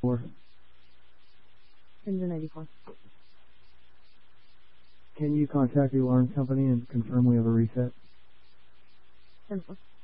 Engine 84. Can you contact the alarm company and confirm we have a reset? 10-4.